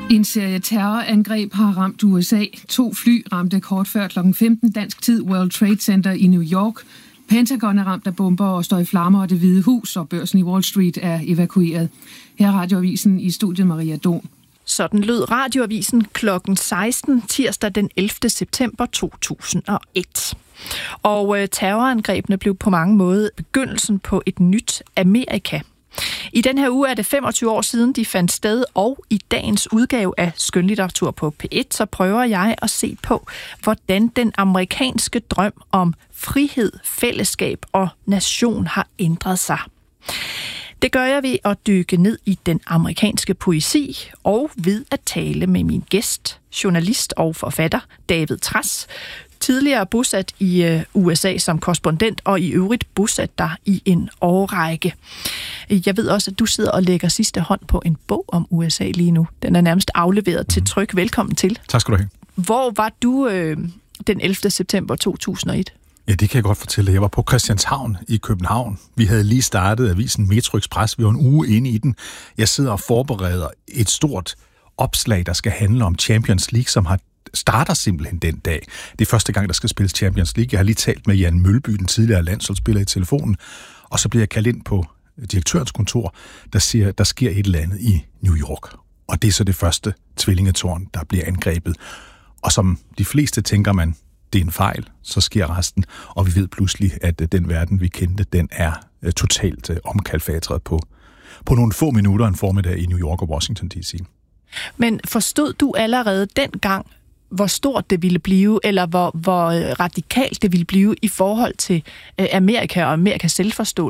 En serie terrorangreb har ramt USA. 2 fly ramte kort før kl. 15 dansk tid World Trade Center i New York. Pentagon er ramt af bomber og står i flammer, og Det Hvide Hus og børsen i Wall Street er evakueret. Her er Radioavisen i studiet Maria Don. Sådan lød Radioavisen klokken 16 tirsdag den 11. september 2001. Og terrorangrebene blev på mange måder begyndelsen på et nyt Amerika. I den her uge er det 25 år siden, de fandt sted, og i dagens udgave af Skønlitteratur på P1, så prøver jeg at se på, hvordan den amerikanske drøm om frihed, fællesskab og nation har ændret sig. Det gør jeg ved at dykke ned i den amerikanske poesi og ved at tale med min gæst, journalist og forfatter David Trads, tidligere bosat i USA som korrespondent og i øvrigt bosat der i en årrække. Jeg ved også, at du sidder og lægger sidste hånd på en bog om USA lige nu. Den er nærmest afleveret til tryk. Velkommen til. Tak skal du have. Hvor var du den 11. september 2001? Ja, det kan jeg godt fortælle. Jeg var på Christianshavn i København. Vi havde lige startet avisen Metro Express. Vi var en uge inde i den. Jeg sidder og forbereder et stort opslag, der skal handle om Champions League, som starter simpelthen den dag. Det er første gang, der skal spilles Champions League. Jeg har lige talt med Jan Mølby, den tidligere landsholdsspiller, i telefonen, og så bliver jeg kaldt ind på direktørens kontor, der siger, der sker et eller andet i New York. Og det er så det første tvillingetårn, der bliver angrebet. Og som de fleste tænker man, det er en fejl, så sker resten, og vi ved pludselig, at den verden, vi kendte, den er totalt omkalfatret på nogle få minutter en formiddag i New York og Washington D.C. Men forstod du allerede dengang, hvor stort det ville blive, eller hvor radikalt det ville blive i forhold til Amerika og Amerikas selvforståelse?